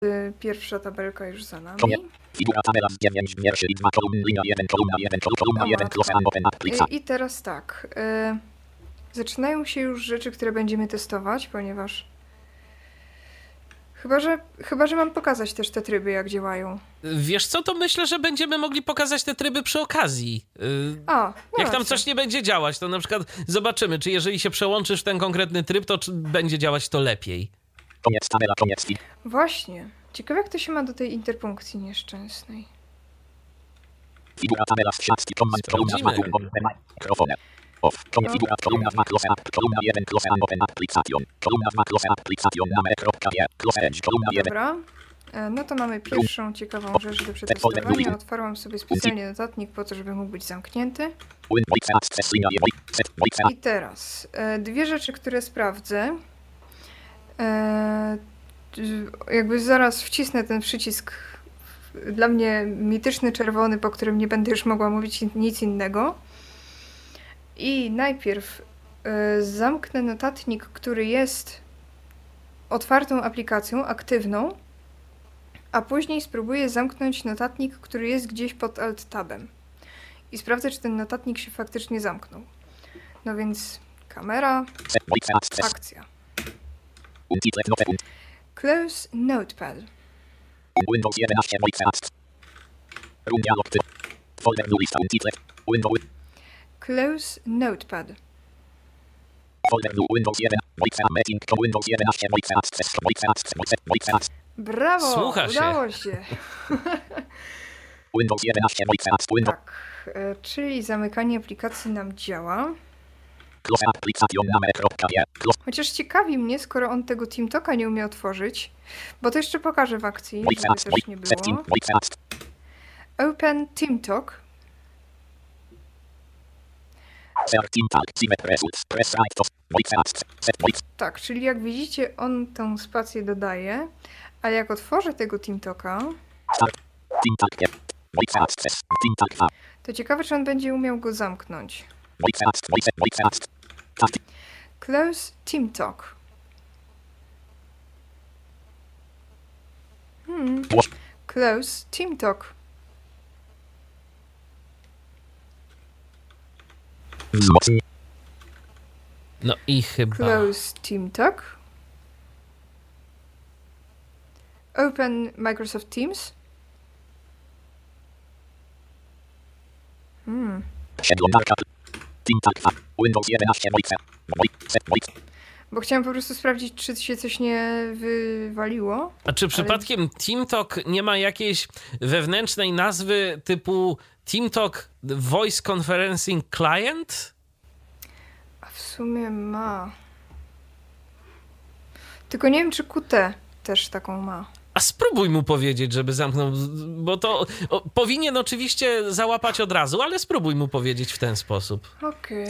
Pierwsza tabelka już za nami. Figura tabela z 9 wierszy i 2 kolumn, linia 1, kolumna 1, kolumna 1, close and open applica. I teraz tak. Zaczynają się już rzeczy, które będziemy testować, ponieważ Chyba, że mam pokazać też te tryby, jak działają. Wiesz co, to myślę, że będziemy mogli pokazać te tryby przy okazji. Jak tam coś nie będzie działać, to na przykład zobaczymy, czy jeżeli się przełączysz w ten konkretny tryb, to czy będzie działać to lepiej. Koniec tabela, koniec. Właśnie. Ciekawe, jak to się ma do tej interpunkcji nieszczęsnej. Figura tabela z siatki, command, kolumna 2, mikrofon. Off. Figura kolumna 2, close up, kolumna 1, close and open application. Kolumna 2, close application, name.je, close edge, kolumna 1. Dobra. No to mamy pierwszą ciekawą rzecz do przetestowania. Otwarłam sobie specjalnie notatnik po to, żeby mógł być zamknięty. I teraz dwie rzeczy, które sprawdzę. Jakby zaraz wcisnę ten przycisk dla mnie mityczny czerwony, po którym nie będę już mogła mówić nic innego. I najpierw zamknę notatnik, który jest otwartą aplikacją, aktywną, a później spróbuję zamknąć notatnik, który jest gdzieś pod Alt-Tabem. I sprawdzę, czy ten notatnik się faktycznie zamknął. No więc kamera, akcja. Close Notepad. Windows 11 folder lista Close Notepad. Folder Windows 1 meeting Windows 11 Brawo! Słucha się. Udało się. Windows 11 Windows. Tak, czyli zamykanie aplikacji nam działa. Close application name.je. Chociaż ciekawi mnie, skoro on tego TeamTalka nie umie otworzyć, bo to jeszcze pokażę w akcji, żeby też nie było. Open TeamTalk. Tak, czyli jak widzicie, on tą spację dodaje, a jak otworzę tego TeamTalka, to ciekawe, czy on będzie umiał go zamknąć. Close TeamTalk. Close TeamTalk. No i chyba... Close TeamTalk. Open Microsoft Teams. Windows 11 Bo chciałam po prostu sprawdzić, czy się coś nie wywaliło. A czy przypadkiem TeamTalk nie ma jakiejś wewnętrznej nazwy typu TeamTalk Voice Conferencing Client? A w sumie ma. Tylko nie wiem, czy QT też taką ma. A spróbuj mu powiedzieć, żeby zamknął, bo to powinien oczywiście załapać od razu, ale spróbuj mu powiedzieć w ten sposób. Okej.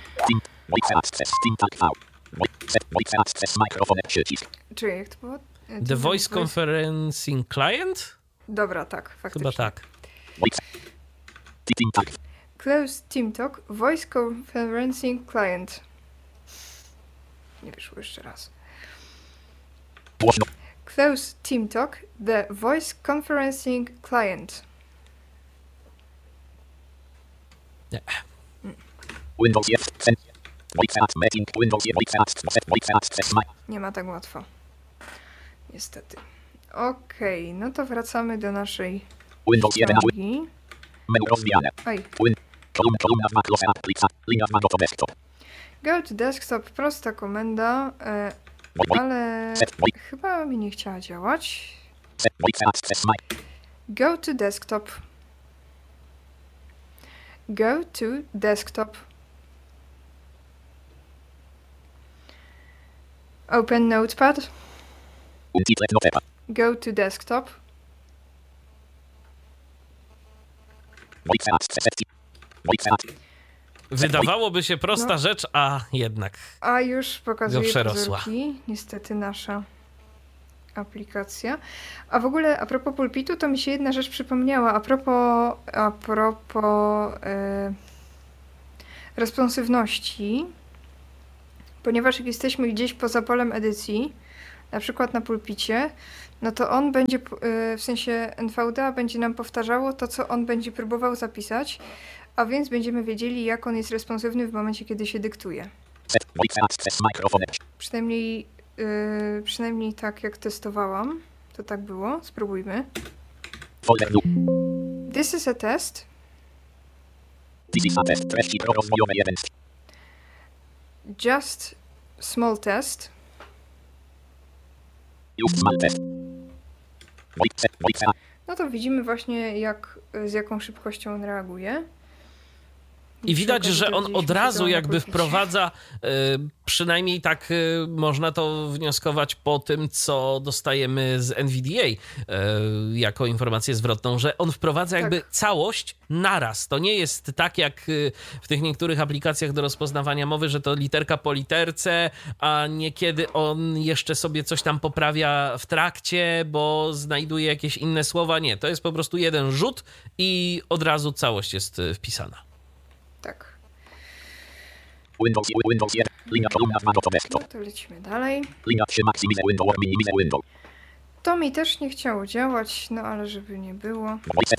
Czyli jak to było? The Voice Conferencing Client? Dobra, tak, faktycznie. Chyba tak. Close TeamTalk Voice Conferencing Client. Nie wyszło jeszcze raz. Close TeamTalk, the voice conferencing client. Nie. Nie ma tak łatwo. Niestety. Okej, no to wracamy do naszej ściągi. Menu rozwijane. Oj. Kolumna 2, close application, linia 2 do desktop. Go to desktop, prosta komenda, ale chyba mi nie chciała działać. Go to desktop. Go to desktop. Open Notepad. Go to desktop. Wydawałoby się prosta rzecz, a jednak A już pokazuje przerosła. pazurki. Niestety nasza aplikacja. A w ogóle a propos pulpitu, to mi się jedna rzecz przypomniała. A propos responsywności. Ponieważ jak jesteśmy gdzieś poza polem edycji, na przykład na pulpicie, no to on będzie, w sensie NVDA będzie nam powtarzało to, co on będzie próbował zapisać, a więc będziemy wiedzieli, jak on jest responsywny w momencie, kiedy się dyktuje. Przynajmniej tak, jak testowałam, to tak było. Spróbujmy. This is a test. Just small test. No to widzimy właśnie, z jaką szybkością on reaguje. I widać, że on od razu jakby wprowadza, przynajmniej tak można to wnioskować po tym, co dostajemy z NVDA jako informację zwrotną, że on wprowadza jakby całość naraz. To nie jest tak jak w tych niektórych aplikacjach do rozpoznawania mowy, że to literka po literce, a niekiedy on jeszcze sobie coś tam poprawia w trakcie, bo znajduje jakieś inne słowa. Nie, to jest po prostu jeden rzut i od razu całość jest wpisana. Tak. Windows 1, linia kolumna 2 gotowe. No to lecimy dalej. Linia 3 maximize window or minimize window. To mi też nie chciało działać, no ale żeby nie było.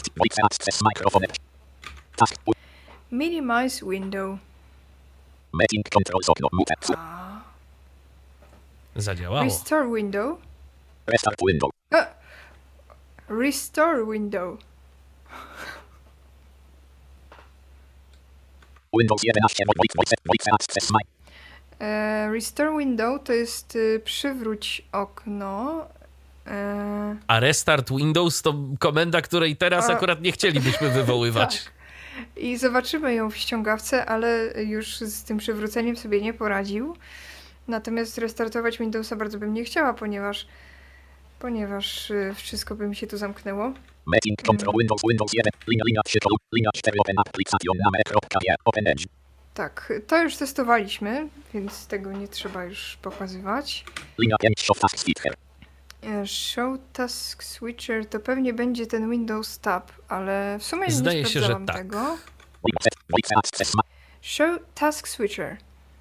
Minimize window. Making controls okno mute. Zadziałało. Restore window. Restart window. Restore window. Windows 11 voice access my. Restore window to jest przywróć okno. A restart Windows to komenda, której teraz akurat nie chcielibyśmy wywoływać. Tak. I zobaczymy ją w ściągawce, ale już z tym przywróceniem sobie nie poradził. Natomiast restartować Windowsa bardzo bym nie chciała, ponieważ wszystko by mi się tu zamknęło. Making control Windows 1, linia 3, linia 4, open application, name.pl, open edge. Tak, to już testowaliśmy, więc tego nie trzeba już pokazywać. Linia 5, show task switcher. Show task switcher to pewnie będzie ten Windows Tab, ale w sumie zdaje nie się, że tak. tego. Show task switcher.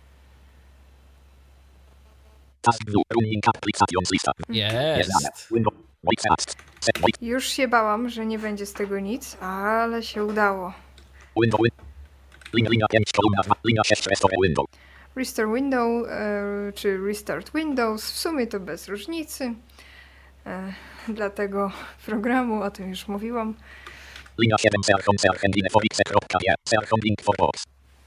Task view, running applications lista. Jest. Już się bałam, że nie będzie z tego nic, ale się udało. Linia 5, kolumna 2, linia 6, restore window. Restore window, czy restart Windows, w sumie to bez różnicy. Dla tego programu, o tym już mówiłam. Linia 7, serhandling for box.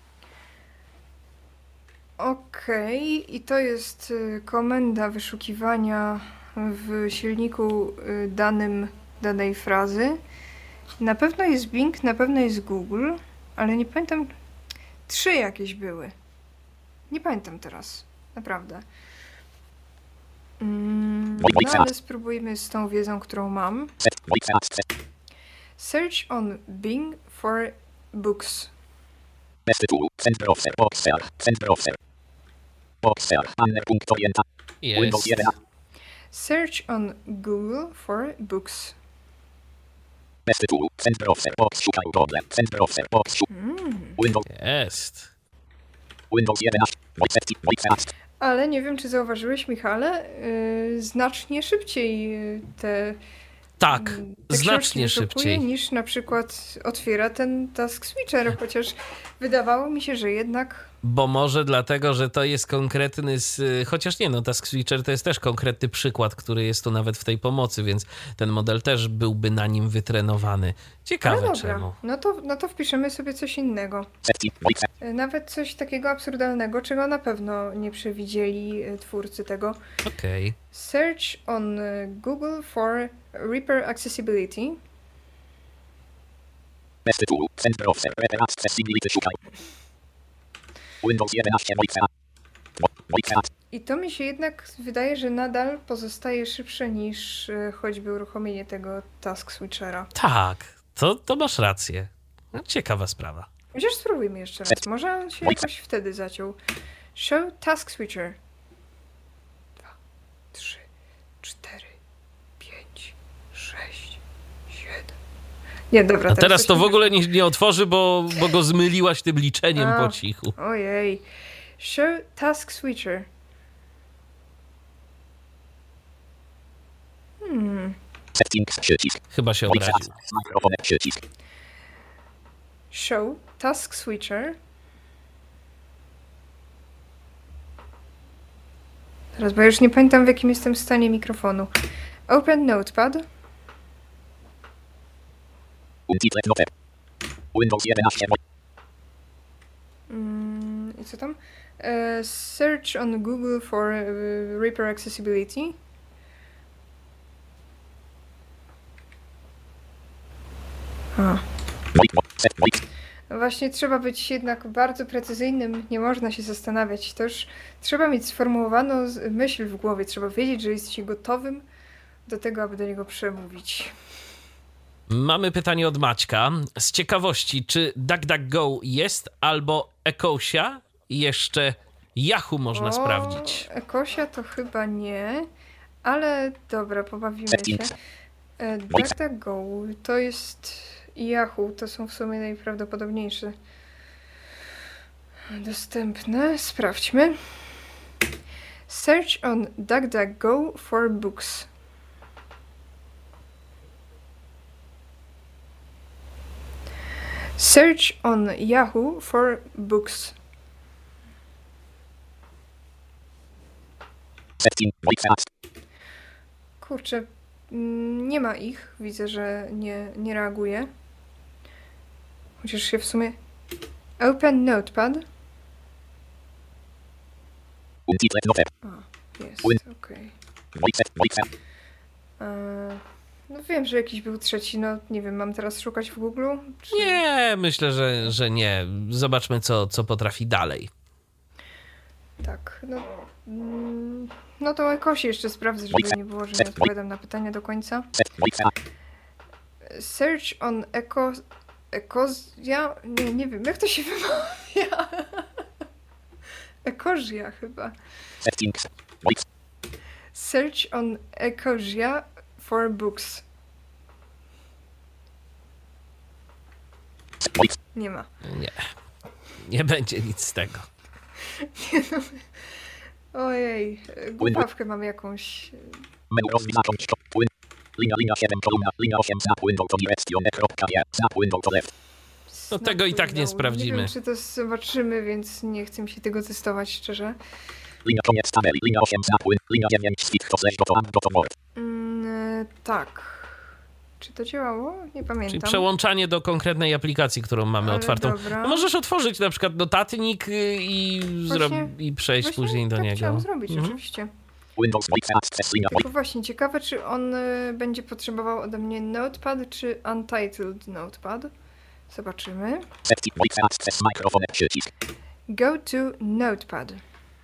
Okej, i to jest komenda wyszukiwania w silniku danej frazy. Na pewno jest Bing, na pewno jest Google, ale nie pamiętam. 3 jakieś były. Nie pamiętam teraz, naprawdę. No ale spróbujmy z tą wiedzą, którą mam. Search on Bing for books. Jest. Search on Google for books. Jest. Windows 11. Ale nie wiem, czy zauważyłeś, Michale, znacznie szybciej te znacznie szybciej niż na przykład otwiera ten task switcher, chociaż wydawało mi się, że jednak... Bo może dlatego, że to jest konkretny, chociaż nie, no task switcher to jest też konkretny przykład, który jest tu nawet w tej pomocy, więc ten model też byłby na nim wytrenowany. Ciekawe czemu. No to wpiszemy sobie coś innego. Nawet coś takiego absurdalnego, czego na pewno nie przewidzieli twórcy tego. Okej. Search on Google for Reaper Accessibility. Windows 11 I to mi się jednak wydaje, że nadal pozostaje szybsze niż choćby uruchomienie tego task switchera. Tak, to masz rację. No, ciekawa sprawa. Chociaż spróbujmy jeszcze raz. Może on się jakoś wtedy zaciął. Show task switcher. 2, 3, 4, 5, 6, 7. Nie, dobra. A teraz to w ogóle nie otworzy, bo go zmyliłaś tym liczeniem po cichu. Ojej. Show task switcher. Settings przycisk. Chyba się Voice obraził. Apps, mikrofon przycisk. Show Task Switcher. Teraz, bo ja już nie pamiętam, w jakim jestem stanie mikrofonu. Open Notepad. Untitled note. Windows 11. I co tam? Search on Google for Reaper Accessibility. Właśnie trzeba być jednak bardzo precyzyjnym, nie można się zastanawiać. To już trzeba mieć sformułowaną myśl w głowie, trzeba wiedzieć, że jest się gotowym do tego, aby do niego przemówić. Mamy pytanie od Maćka. Z ciekawości, czy DuckDuckGo jest albo Ecosia? I jeszcze Yahoo można sprawdzić. Ecosia to chyba nie, ale dobra, pobawimy się. DuckDuckGo to jest Yahoo, to są w sumie najprawdopodobniejsze dostępne. Sprawdźmy. Search on DuckDuckGo for books. Search on Yahoo for books. Kurczę, nie ma ich. Widzę, że nie reaguje. Chociaż się w sumie... Open Notepad. Jest, okej. No wiem, że jakiś był trzeci, no nie wiem, mam teraz szukać w Google? Czy... Nie, myślę, że nie. Zobaczmy, co potrafi dalej. Tak, no... No to Ecosie jeszcze sprawdzę, żeby nie było, że nie odpowiadam na pytania do końca. Search on Ecosia? Nie wiem, jak to się wymawia? Ecosia chyba. Search on Ecosia for books. Nie ma. Nie będzie nic z tego. Ojej, głupawkę mam jakąś. Menu rozwinąć to. Linia 7, kolumna, linia 8, snap window to direction, snap window to left. No tego i tak nie sprawdzimy. Nie wiem, czy to zobaczymy, więc nie chcę mi się tego testować, szczerze. Linia koniec tabeli, linia 8, snap window, linia 9, stick to slash to word. Tak. Czy to działało? Nie pamiętam. Czyli przełączanie do konkretnej aplikacji, którą mamy otwartą. No możesz otworzyć na przykład notatnik i przejść później do niego. Chciałam zrobić, oczywiście. Windows Access linia. Tylko właśnie, ciekawe, czy on będzie potrzebował ode mnie Notepad, czy Untitled Notepad. Zobaczymy. Access mikrofon przycisk. Go to Notepad.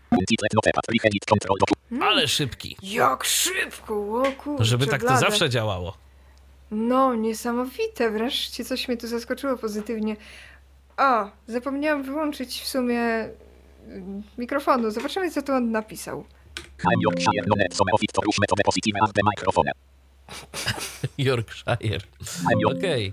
Ale szybki. Jak szybko, o kurczę, żeby tak to zawsze działało. No, niesamowite, wreszcie coś mnie tu zaskoczyło pozytywnie. O, zapomniałam wyłączyć w sumie mikrofonu. Zobaczymy, co tu on napisał. Yorkshire. Okej.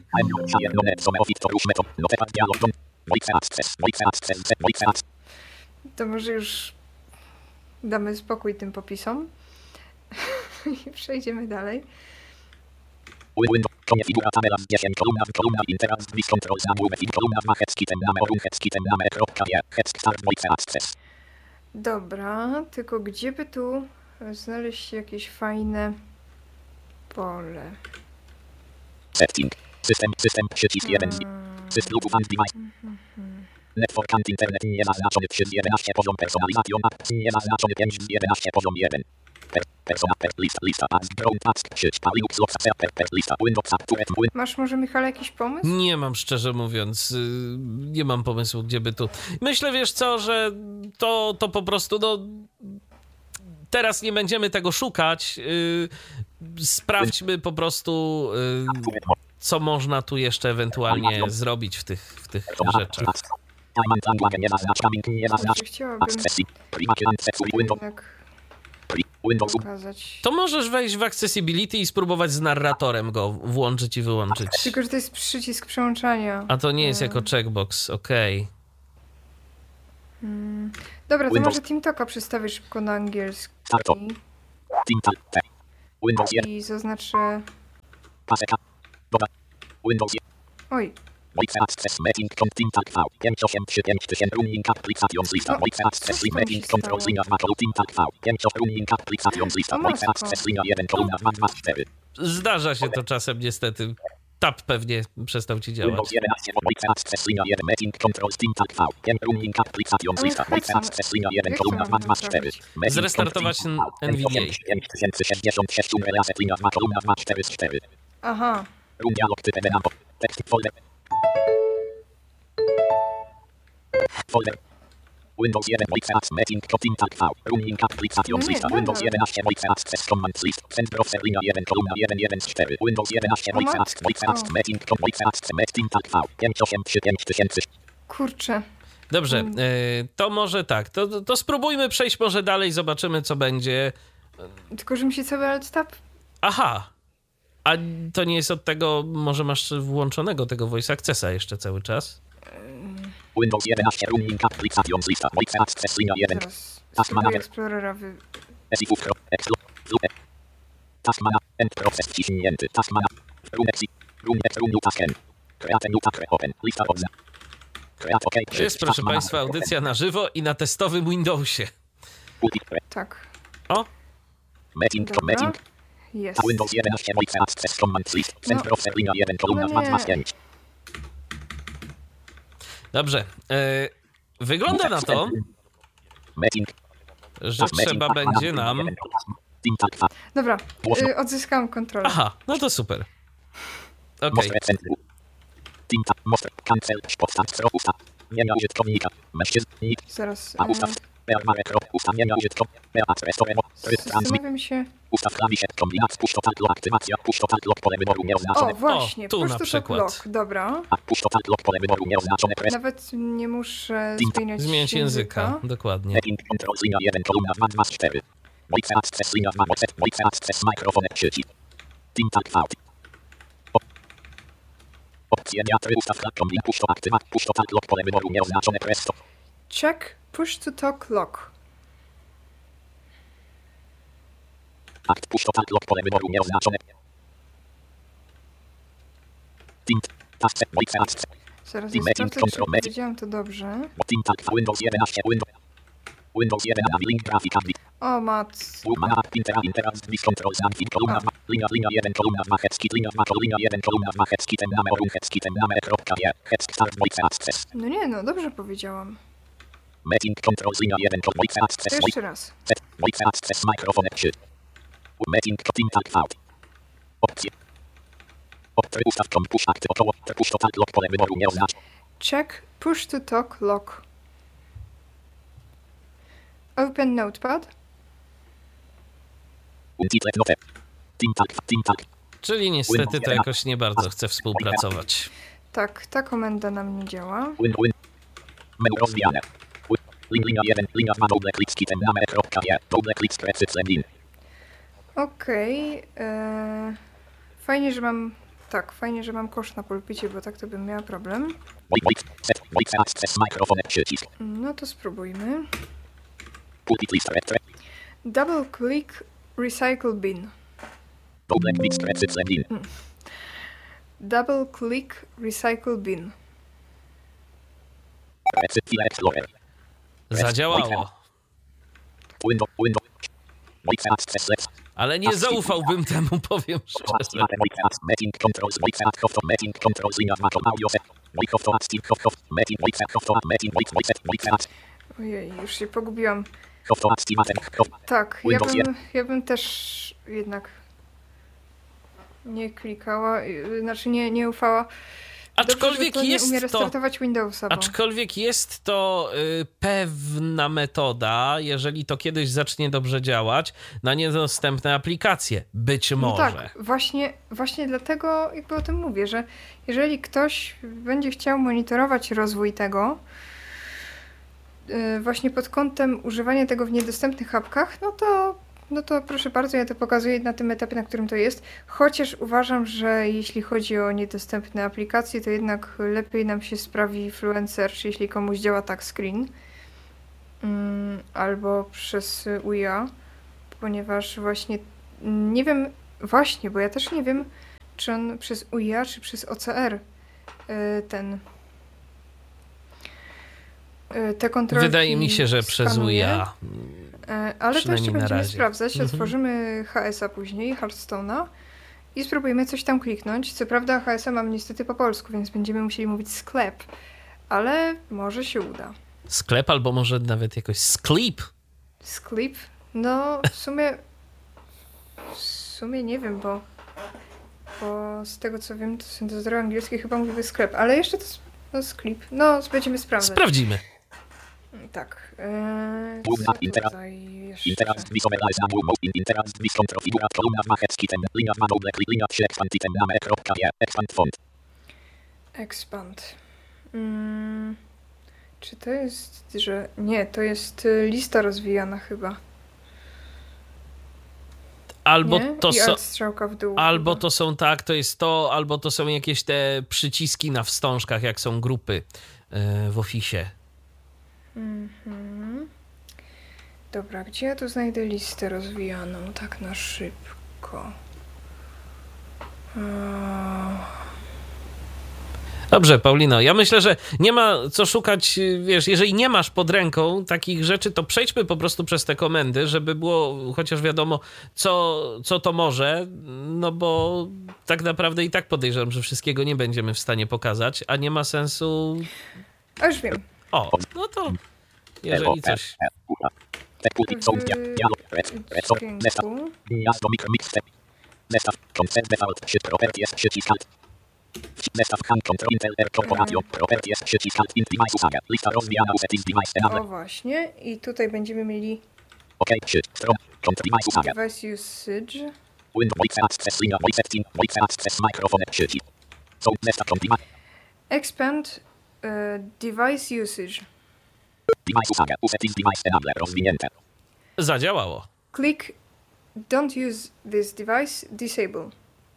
To może już damy spokój tym popisom i przejdziemy dalej. Dobra, tylko gdzie by tu znaleźć jakieś fajne pole? System, przycisk 1. System and device. Network and internet niezaznaczony 3 z 11 poziom personalization app niezaznaczony 5 z 11 poziom 1. Persona per lista as ground task sieć Linux per lista Windows app Masz może, Michale, jakiś pomysł? Nie mam, szczerze mówiąc, nie mam pomysłu, gdzie by tu. Myślę, wiesz co, że to po prostu teraz nie będziemy tego szukać. Sprawdźmy po prostu, co można tu jeszcze ewentualnie zrobić w tych rzeczach. Chciałabym jednak pokazać. To możesz wejść w Accessibility i spróbować z narratorem go włączyć i wyłączyć. Tylko, że to jest przycisk przełączania. A to nie jest jako checkbox, okej. Dobra, to może TeamTalka przestawię szybko na angielski. Windows 1. i zaznaczę... Paseka. Doda. Windows 1. Oj, Voice Access Meeting Content V. 5835 Running Applications Lista. No, Voice Access co tam Meeting się Control stało? Linia 2 Content V. 5 Running Applications Lista. O Voice matko. Access Linia 1 kolumna 2 2 4. Zdarza się to czasem niestety. Tab pewnie przestał ci działać. Windows 11 Voice Access Linia 1 Meeting Control Content V. 5 Running Applications Ale Lista. jak Voice to- Access Linia 1 jak to kolumna 2 mam 2 4. zrobić? Meeting Zrestartować Control NVDA. 5066 Reset Linia 2 kolumna 2 4 4. aha. Run dialog typ evenampo. Tekst folder. Folder. Windows 1 Voice Access Meeting Content V. Running Applications No nie, Lista. nadal. Windows 11 Voice Access Commands List. Send browser linia 1 kolumna 1 1 z 4. Windows 11 O Voice Access Voice Access matko. Meeting Voice Access Meeting V. 5835 Kurczę. Dobrze, to może tak. To spróbujmy przejść może dalej, zobaczymy co będzie. Tylko, że mi się cały alt-tab... Aha. A to nie jest od tego, może masz włączonego tego Voice Accessa jeszcze cały czas? Windows 11 Running Applications Lista. Voice Access linia 1. Zaraz Task spróbuję Manager. Explorera Esifufro. Explo. Zupę. Task mana. End process wciśnięty. Task mana. Run exit. Run ex run task end. Create new task open. Lista od Create OK. To jest, proszę Państwa, audycja na żywo i na testowym Windowsie. Tak. O, Meeting to Dobra. meeting. Jest. Windows 11 Voice Access Commands List. Send No. browser linia 1 kolumna No 2 2 nie. 5. dobrze. Wygląda na to, Meeting. że trzeba będzie nam... Dobra, odzyskałam kontrolę. Aha, no to super. Okej. Most recent. Tinta. Most. Cancel. Powstać. Ustaw. Zmienia użytkownika. Mężczyzn. Nick. Zaraz. A ustaw. Ustawienia użytkownika. Tryb transmit. Zastanawiam się... Ustaw klawisze. Kombinacja. Push to talk lock. Aktywacja. Push to talk lock. Pole wyboru O, nieoznaczone. właśnie. O, tu push na to talk przykład. lock. Dobra. A push to talk lock. Pole wyboru nieoznaczone. Press. Nawet nie muszę Tinta. zmieniać Języka, dokładnie. Meeting. Control. Linia 1. Kolumna 2 2 4. Voice Access. Linia 2. Voice Access. Mikrofon. Przycisk. Tinta. Opcje diatry. Ustaw kombin. Push to aktywacja. Push to talk lock. Pole wyboru nieoznaczone. Press stop. Check push to talk lock. Akt push to talk lock. Pole wyboru nieoznaczone. Tint. Task. Voice Access. Zaraz Meeting sprawdzę, czy control meeting. powiedziałam to dobrze. Tinta. Windows 11. Windows 1. Link grafik. O, mat. Mana Interact with Control Zamfin kolumna 2 linia 1 kolumna 2 headskit linia 2 linia 1 kolumna 2 headskitem name orun headskitem name kropka headsk start voice access No nie, no dobrze powiedziałam. meeting control linia 1 voice To access jeszcze raz. voice access mikrofon 3 meeting tintak out opcje ustaw push akty około push to talk lock pole wyboru nie oznacz Check push to talk lock. Open notepad. untitled note tintak Czyli niestety to jakoś nie bardzo chce współpracować. Tak, ta komenda nam nie działa. menu rozwijane linia 1 linia 2 double click skitem name kropka double click scratch login Okej. Fajnie, że mam... Tak, fajnie, że mam kosz na pulpicie, bo tak to bym miała problem. voice access mikrofon przycisk No to spróbujmy. pulpit list Double click recycle bin. double click scratch login Double click recycle bin. File Explorer. Zadziałało. Windows. Voice access left. Ale nie zaufałbym temu, powiem szczerze. Meeting controls. Voice access. Meeting controls. Linia 2. Audio set. Voice of Steve Hoff. Meeting voice access. Meeting voice access. Ojej, już się pogubiłam. Hoff. Steve Hoff. Tak, Windows ja bym też jednak nie klikała, znaczy nie ufała. Aczkolwiek Dobrze, że to jest nie umie to... restartować Windowsa, bo... Aczkolwiek jest to pewna metoda, jeżeli to kiedyś zacznie dobrze działać, na niedostępne aplikacje. Być No może. tak, właśnie dlatego jakby o tym mówię, że jeżeli ktoś będzie chciał monitorować rozwój tego, właśnie pod kątem używania tego w niedostępnych apkach, no to proszę bardzo, ja to pokazuję na tym etapie, na którym to jest. Chociaż uważam, że jeśli chodzi o niedostępne aplikacje, to jednak lepiej nam się sprawi Fluencer, czy jeśli komuś działa tak screen, albo przez UIA, ponieważ właśnie nie wiem, właśnie, bo ja też nie wiem, czy on przez UIA, czy przez OCR te kontrolki Wydaje mi się, że przez skanuje. UIA. Ale to Przynajmniej jeszcze na będziemy razie. sprawdzać. Otworzymy HS-a później, Hearthstone'a i spróbujemy coś tam kliknąć. Co prawda HS-a mam niestety po polsku, więc będziemy musieli mówić sklep, ale może się uda. Sklep albo może nawet jakoś sklep. Sklep? No w sumie nie wiem, bo z tego co wiem, to syntezator angielski chyba mówiły sklep, ale jeszcze to sklep. No, będziemy sprawdzać. Sprawdzimy. Tak. Główna Co tutaj jeszcze? Interaz visualize na move in interaz vis konfigurat kolumna w macheck item linia w manoble linia się expand item na me.je expand font. Expand. Czy to jest, że... Nie, to jest lista rozwijana chyba. Albo Nie? to I są. strzałka w dół. Albo chyba. to są tak, to jest to, albo to są jakieś te przyciski na wstążkach, jak są grupy w Office'ie. Dobra, gdzie ja tu znajdę listę rozwijaną tak na szybko? Dobrze, Paulino, ja myślę, że nie ma co szukać, wiesz, jeżeli nie masz pod ręką takich rzeczy, to przejdźmy po prostu przez te komendy, żeby było chociaż wiadomo, co to może, no bo tak naprawdę i tak podejrzewam, że wszystkiego nie będziemy w stanie pokazać, a nie ma sensu... A już wiem. O, no to jeżeli coś... W dźwięku. Miasto mikromix step. Zestaw koncept default shift properties przyciskant. Zestaw hand control intel r corporation properties przyciskant int device usaga. Lista rozwijana settings device O enable. właśnie. I tutaj będziemy mieli OK shift stron control device usaga. device usage. Windows voice access linia voice setting voice access microphone przycisk. Są zestaw device Expand device usage. device usaga. Settings device enable rozwinięte. Zadziałało. Click don't use this device, disable.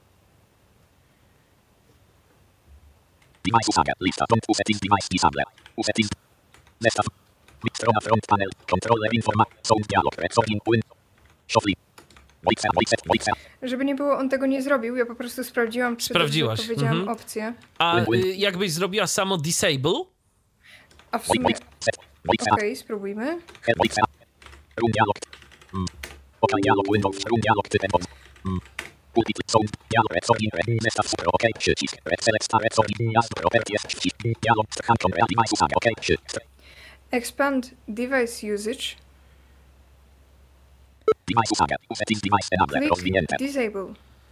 Device usaga. Lista don't settings device disable. Settings. Zestaw. Strona front panel. Controller informa. Sound dialog. Recording win. Shuffle. Voice. Żeby nie było, on tego nie zrobił. Ja po prostu sprawdziłam, czy Sprawdziłaś. dobrze powiedziałam opcję. A jakbyś zrobiła samo disable? A w sumie... Voice. Okej, spróbujmy. Voice. Room dialog. OK dialog Windows. Room dialog typem od. Multiple sound dialog recording zestaw super OK przycisk. Select star recording jazd properties przycisk. Dialog hand control device usaga OK przycisk. Expand device usage. Device usaga. Settings device enable Click rozwinięte. disable.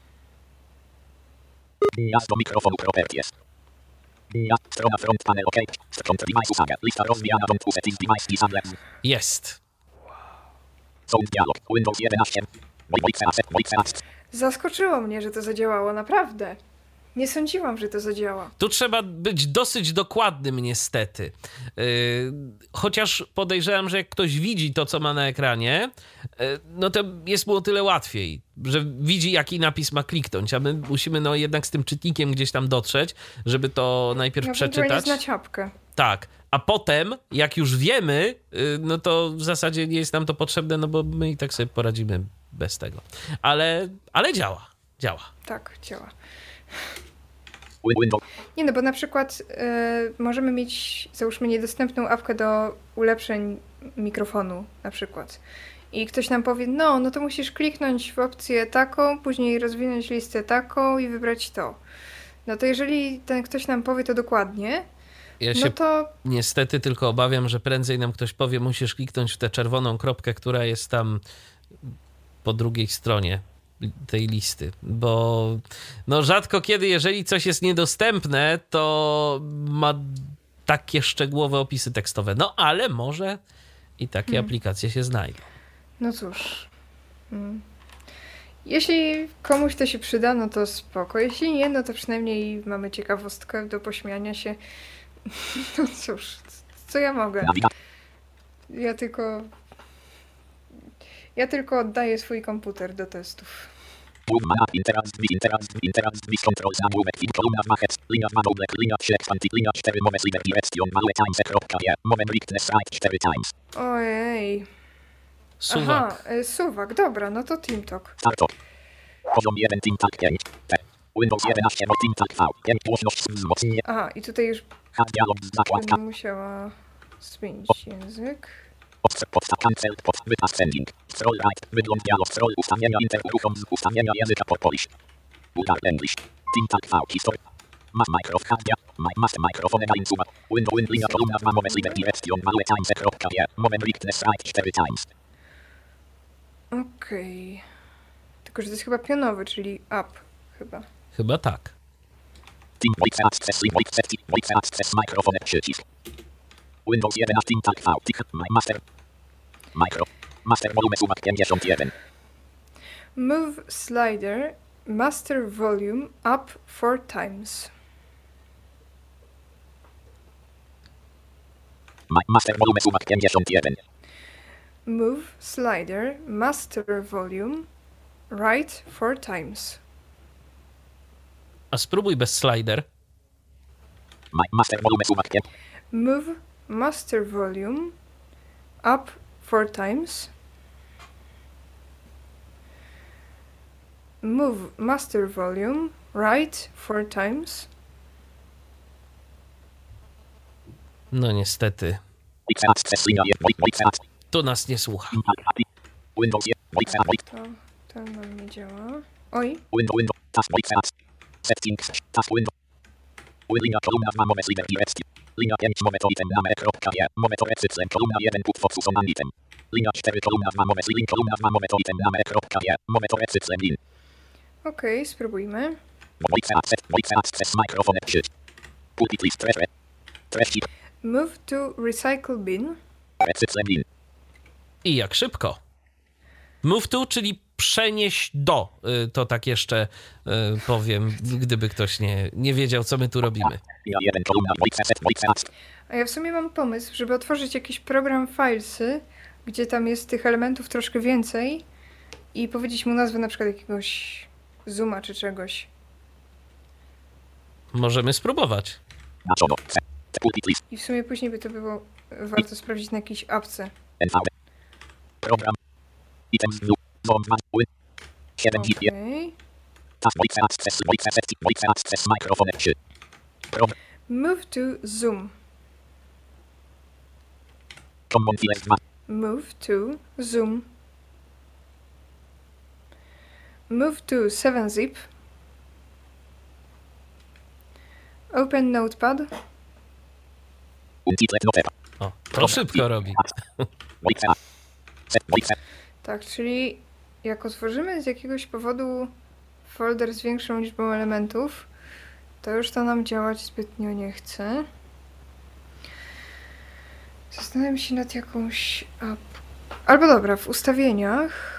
Jazd do mikrofonu properties. Strona front panel OK. Control device usaga. Lista rozwijana don't settings device disable. Jest. Sound dialog Windows 11. Voice. Zaskoczyło mnie, że to zadziałało, naprawdę. Nie sądziłam, że to zadziała. Tu trzeba być dosyć dokładnym niestety. Chociaż podejrzewam, że jak ktoś widzi to, co ma na ekranie, no to jest mu o tyle łatwiej, że widzi, jaki napis ma kliknąć, a my musimy no jednak z tym czytnikiem gdzieś tam dotrzeć, żeby to najpierw przeczytać. Znać apkę. Tak, a potem, jak już wiemy, no to w zasadzie nie jest nam to potrzebne, no bo my i tak sobie poradzimy bez tego. Ale działa. Tak, działa. Windows. Nie no, bo na przykład możemy mieć, załóżmy, niedostępną apkę do ulepszeń mikrofonu na przykład. I ktoś nam powie, no to musisz kliknąć w opcję taką, później rozwinąć listę taką i wybrać to. No to jeżeli ten ktoś nam powie to dokładnie, Ja no się to niestety tylko obawiam, że prędzej nam ktoś powie, musisz kliknąć w tę czerwoną kropkę, która jest tam po drugiej stronie tej listy, bo no rzadko kiedy, jeżeli coś jest niedostępne, to ma takie szczegółowe opisy tekstowe. No ale może i takie aplikacje się znajdą. no cóż. Jeśli komuś to się przyda, no to spoko. Jeśli nie, no to przynajmniej mamy ciekawostkę do pośmiania się. No cóż, co ja mogę? Ja tylko oddaję swój komputer do testów. Interaz control zamówek i kolumna w machec, linia w manoble, linia się expand, linia 4 moves liber direction, małe times, moment weakness right 4 times. Ojej. Suwak. Aha, suwak, dobra, no to TeamTalk. Starto. Poziom 1 TeamTalk 5. Windows 11 TeamTalk V. 5 głośność wzmocnienie. Aha, i tutaj już Hard dialog zakładka. będę musiała zmienić język. Podstaw cancel. Wypas sending. Scroll right. Wygląd dialog. Scroll ustawienia uruchom z ustawienia języka por Polish. Bulgar English. TeamTalk V. History. Mass microphone nine suba. Windows linia kolumna 2 moment liber direction małe times.pl. Moment weakness right 4 times. Okej. Tylko, że to jest chyba pionowy, czyli up chyba. Chyba tak. Team voice access microphone przycisk. Windows 11 TeamTalk V. Master volume sumak 51. Move slider master volume up 4 times. Master volume sumak 51. Move slider master volume right 4 times. A spróbuj bez slider. Master volume sumak 5. Move master volume up 4 times. Move master volume right 4 times. No niestety. Voice access linia 1. Voice access. Tu nas nie słucha. Windows 1. To nam nie działa. Oj. Windows. Task voice access. Settings. Task window. Linia kolumna 2 moment liber direction. Linia 5 moment item name.pl. Moment cyclem kolumna 1 put focus on item. Linia 4 kolumna 2 moment link kolumna 2 moment item name.pl. Moment cyclem in. Okej, spróbujmy. Voice access microphone przycisk. Pulpit list treści. Move to recycle bin. Cyclem in. I jak szybko. Move to, czyli przenieść do. To tak jeszcze powiem, gdyby ktoś nie wiedział, co my tu robimy. Linia 1 kolumna voice access. A ja w sumie mam pomysł, żeby otworzyć jakiś program Filesy, gdzie tam jest tych elementów troszkę więcej i powiedzieć mu nazwę na przykład jakiegoś Zooma czy czegoś. Możemy spróbować. Pulpit list. I w sumie później by to było warto sprawdzić na jakiejś apce. NV. Program. Items view. Zone 2. Win. 7 gig. Okej. Task voice access microphone 3. Program. Move to Zoom. Common files 2. Move to Zoom. Move to 7-zip. Open Notepad. Untitled notepad. O, to szybko robi. Tak, czyli jak otworzymy z jakiegoś powodu folder z większą liczbą elementów, to już to nam działać zbytnio nie chce. Zastanawiam się nad jakąś albo dobra, w ustawieniach.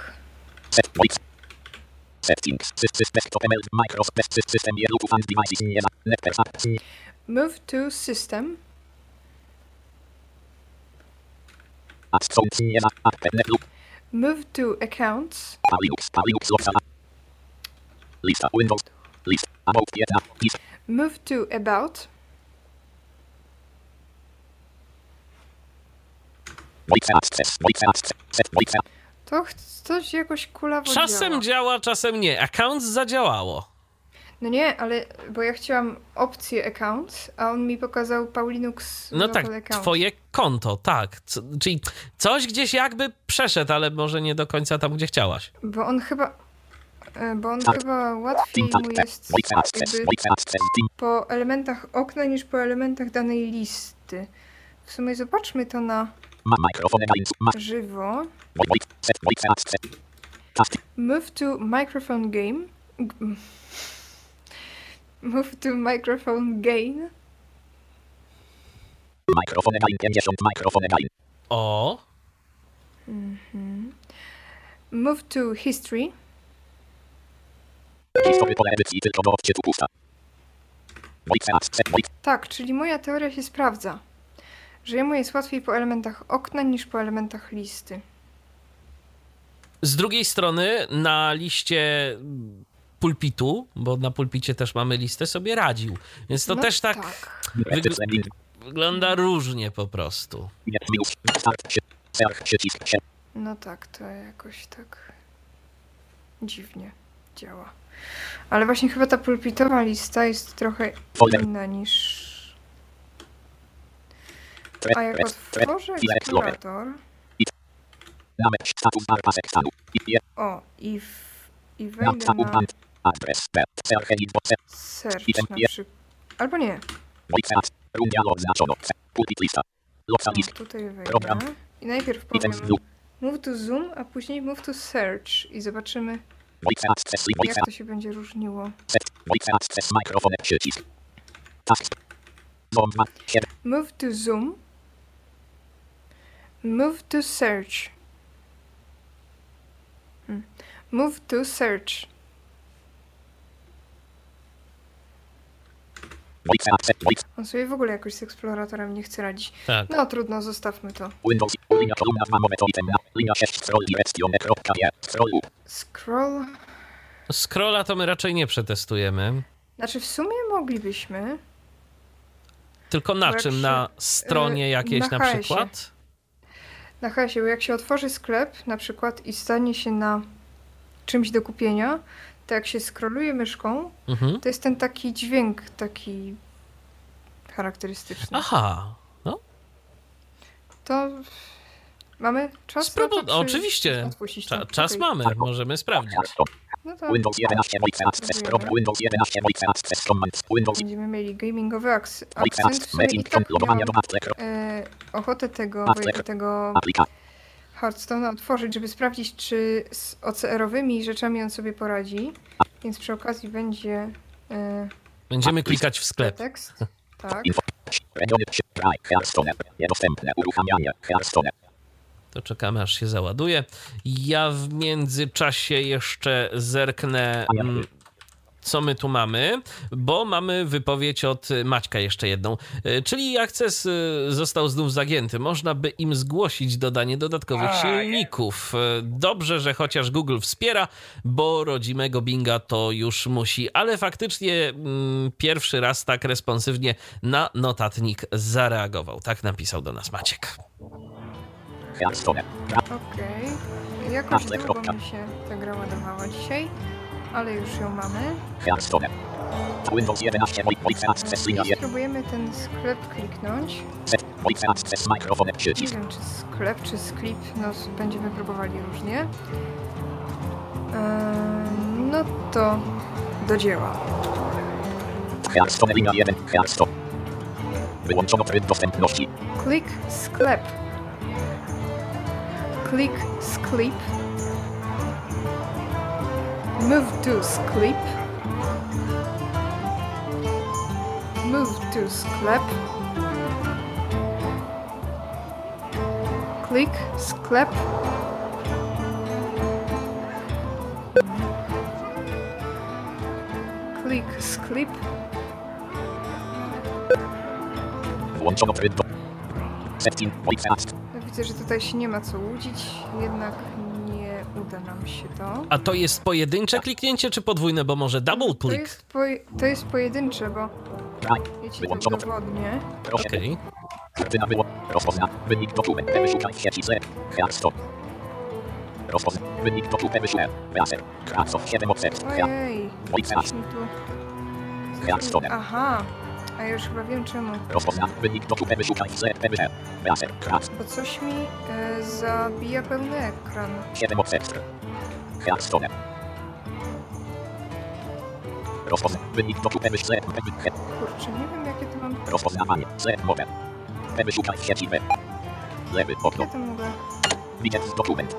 Settings. Microsoft System Bluetooth and Devices. Move to System. Move to Accounts. Lista Windows. List. About List. Move to About. To coś jakoś kulawo Czasem działa, czasem nie. Accounts zadziałało. No nie, ale bo ja chciałam opcję Accounts, a on mi pokazał Paulinux. No tak, account. twoje konto, tak. Czyli coś gdzieś jakby przeszedł, ale może nie do końca tam, gdzie chciałaś. Bo on chyba łatwiej mu jest jakby po elementach okna niż po elementach danej listy. W sumie zobaczmy to na żywo. Move to microphone game. Move to microphone gain. O. Move to history. Tak, czyli moja teoria się sprawdza. Że jemu jest łatwiej po elementach okna niż po elementach listy. Z drugiej strony na liście pulpitu, bo na pulpicie też mamy listę, sobie radził. Więc to też tak wygląda różnie po prostu. No tak, to jakoś tak dziwnie działa. Ale właśnie chyba ta pulpitowa lista jest trochę inna niż... A jak otworzę eksplorator... O, i wejdę na search na przykład. Albo nie. No, tutaj wejdę. I najpierw powiem move to zoom, a później move to search. I zobaczymy, jak to się będzie różniło. Move to zoom. Move to search. Move to search. On sobie w ogóle jakoś z eksploratorem nie chce radzić. Tak. No trudno, zostawmy to. Scroll. Scrolla to my raczej nie przetestujemy. Znaczy w sumie moglibyśmy. Tylko na Bo czym? jak Na się, stronie jakiejś na na HS-ie. przykład? Na hasie, bo jak się otworzy sklep na przykład i stanie się na czymś do kupienia, to jak się scrolluje myszką, Mhm. to jest ten taki dźwięk taki charakterystyczny. Aha. No, To mamy czas na to, czy oczywiście. odpuścić to? Czas Okej. mamy, możemy sprawdzić. No to Windows 11 Voice Access Pro, Windows 11 Voice Access Command, Windows będziemy mieli gamingowy akcent. Voice W Access sumie i Making tak logowania miałam do Matle. ochotę tego Aplikacja. Hearthstone'a otworzyć, żeby sprawdzić, czy z OCR-owymi rzeczami on sobie poradzi. Więc przy okazji będzie Będziemy klikać w sklep. tekst. Tak. Info. Regiony Hearthstone. Niedostępne. Uruchamianie. Hearthstone. To czekamy, aż się załaduje. Ja w międzyczasie jeszcze zerknę, co my tu mamy, bo mamy wypowiedź od Maćka jeszcze jedną. Czyli Access został znów zagięty. Można by im zgłosić dodanie dodatkowych silników. Dobrze, że chociaż Google wspiera, bo rodzimego Binga to już musi. Ale faktycznie pierwszy raz tak responsywnie na notatnik zareagował. Tak napisał do nas Maciek. Hearthstone. Okej. Jakoś długo mi się ta gra ładowała dzisiaj, ale już ją mamy. Hearthstone. Windows 11 Voice Access I spróbujemy ten sklep kliknąć. Voice Access Microphone Nie przycisk. wiem, czy sklep, czy sklip, no będziemy próbowali różnie. No to do dzieła. Hearthstone linia 1. Hearthstone. Wyłączono tryb dostępności. Klik sklep. Klik sklep. Move to sklep. Move to sklep. Klik sklep. Klik sklep. Włączono tryb do... Setting Voice Access. No widzę, że tutaj się nie ma co łudzić, jednak nie uda nam się to. A to jest pojedyncze kliknięcie, czy podwójne, bo może double click? To jest pojedyncze, bo ja ci to Wyłączono. udowodnię. Proszę. Okej. Kartyna było. Rozpozna. Wynik dokument. Wyszukaj w sieci Z. Hearthstone. Rozpozna. Wynik dokument. Wyszukaj. Laser. Kracow 7 offset. Ojej, Voice coś Access. mi tu... Hearthstone. Aha, a ja już chyba wiem czemu. Rozpozna. Wynik dokument. Wyszukaj w Z. Laser. Kracow Bo coś mi zabija pełny ekran. 7 offset. Hearthstone. Rozpozna. Wynik dokument. Z. Kurczę, nie wiem jakie to mam... Rozpoznawanie. Z. Mowę. Wyszukaj w sieci B. Lewy okno. Ja to mogę... Widzieć dokument.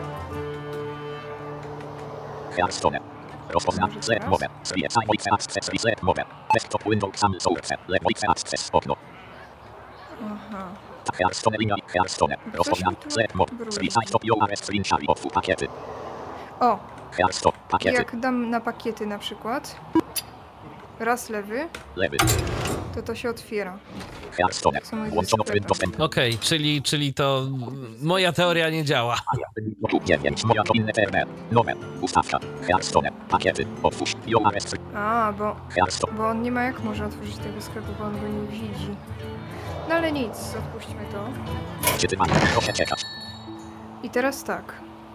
Hearthstone. Rozpoznać Z mowę. Zwiecaj Voice Access Z mowę. Desktop Windows Sam Source. Voice Access okno. Aha. Hearthstone linia Hearthstone. Rozpoznać Z mowę. Zwiecaj stop URL screenshot of pakiety. O, Hearthstone. Pakiety. jak dam na pakiety na przykład, raz lewy, Lewy. to się otwiera. Hearthstone. Są moje Włączono sklepy. tryb dostępny. Okej, czyli to moja teoria nie działa. YouTube 9. Moja to inne termy. Nowe. Ustawka. Hearthstone. Pakiety. Otwórz. URL. A, Hearthstone. bo on nie ma jak może otworzyć tego sklepu, bo on go nie widzi. No ale nic, odpuśćmy to. Czytywanie. Proszę czekać. I teraz tak.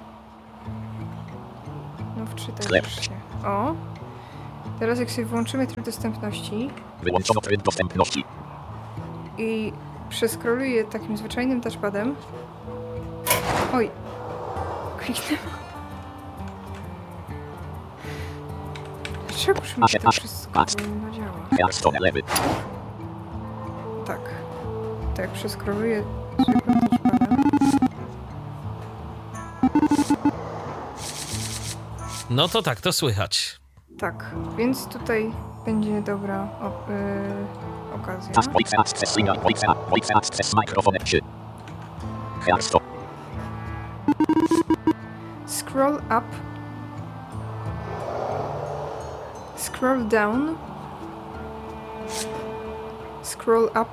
No wczytaj Sklep. się. O. Teraz jak sobie włączymy tryb dostępności Wyłączono tryb dostępności. i przeskroluję takim zwyczajnym touchpadem. Oj. Kliknę. Dlaczegoż mi się to wszystko powinno działa? Hearthstone lewy. Tak. Tak, przeskroluję zwykłym touchpadem. No to tak, to słychać. Tak, więc tutaj będzie dobra okazja. Task voice access signal voice access microphone 3. Hearthstone. Scroll up. Scroll down. Scroll up.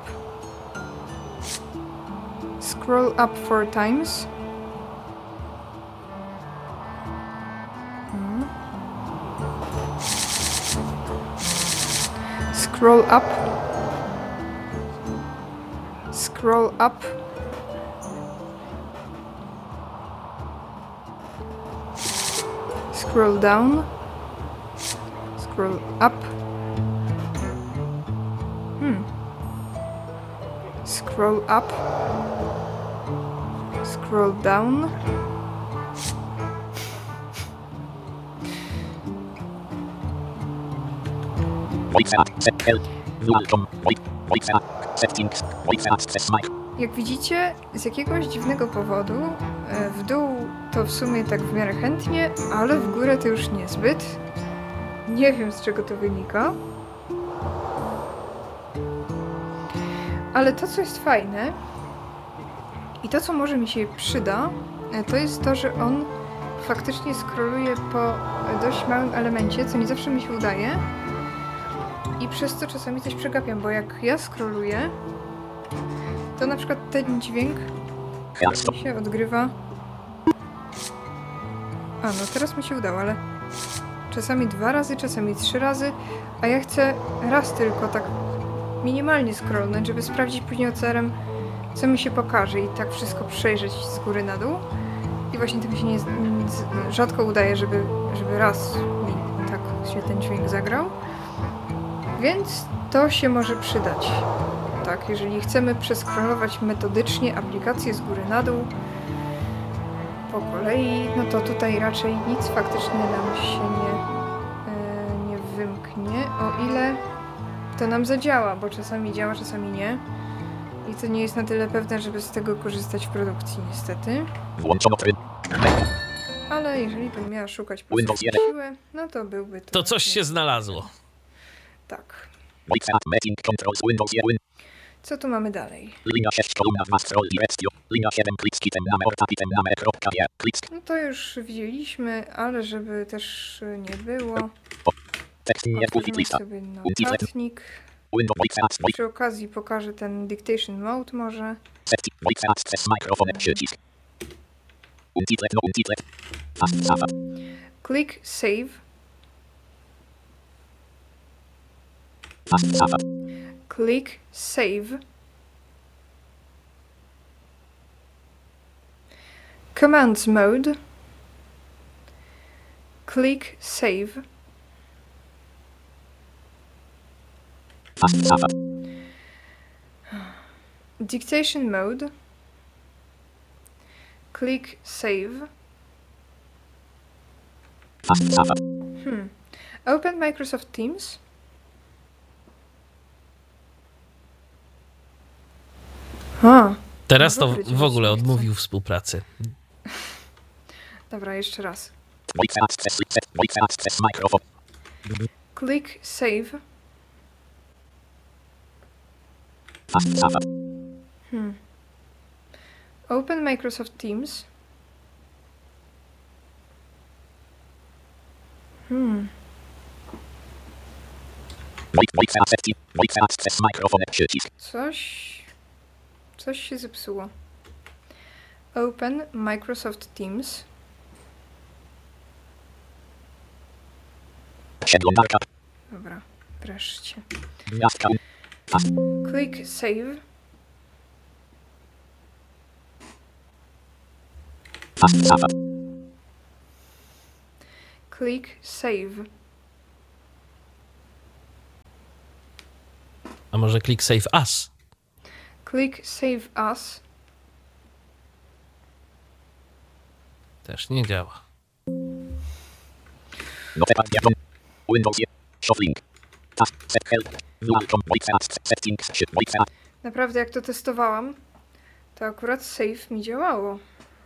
Scroll up 4 times. Scroll up. Scroll up. Scroll down. Scroll up. Scroll up. Scroll down. Voice access help. Welcome. Voice settings. Voice access mic. Jak widzicie, z jakiegoś dziwnego powodu w dół to w sumie tak w miarę chętnie, ale w górę to już niezbyt. Nie wiem, z czego to wynika. Ale to, co jest fajne i to, co może mi się przyda, to jest to, że on faktycznie scrolluje po dość małym elemencie, co nie zawsze mi się udaje. I przez to czasami coś przegapiam, bo jak ja scrolluję, to na przykład ten dźwięk się odgrywa. A, no teraz mi się udało, ale czasami 2 razy, czasami 3 razy, a ja chcę raz tylko tak minimalnie scrollnąć, żeby sprawdzić później OCR-em, co mi się pokaże i tak wszystko przejrzeć z góry na dół. I właśnie to mi się rzadko udaje, żeby raz mi tak się ten dźwięk zagrał. Więc to się może przydać. Tak, jeżeli chcemy przeskrolować metodycznie aplikację z góry na dół po kolei, no to tutaj raczej nic faktycznie nam się nie wymknie, o ile to nam zadziała, bo czasami działa, czasami nie. I to nie jest na tyle pewne, żeby z tego korzystać w produkcji, niestety. Włączono tryb. Ale jeżeli bym miała szukać po Windows sobie 1. siłę, no to byłby to... To coś się znalazło. Tak. Voice app meeting controls Windows 1. Co tu mamy dalej? Linia 6 kolumna 2 scroll direction. Linia 7 klick item name or tap item name. Klick. No to już widzieliśmy, ale żeby też nie było, Tekst nie pulpit otworzymy lista. sobie Untitled. notatnik. Windows voice apps voice. Przy okazji pokażę ten dictation mode może. Setting voice access microphone przycisk. Untitled no untitled. Fast safa. Click save. Fast safa. Click save. Commands mode. Click save. Fast safa. Dictation mode. Click save. Fast safa. Open Microsoft Teams. A, Teraz to Dobry, w ogóle nie chcę. odmówił współpracy. dobra, jeszcze raz. Voice access set. Voice access microphone. Click save. Fast safa. Open Microsoft Teams. Voice access. Voice access microphone przycisk. Coś się zepsuło. Open Microsoft Teams. Przeglądarka. Dobra, wreszcie. Gwiazdka. Fast. Click save. Task Safa. Click Save. A może click Save As? Click Save As. Też nie działa. Notepad dialog. Windows. Shuffling. Task set help. Welcome. Voice settings. Voice. Naprawdę, jak to testowałam, to akurat save mi działało.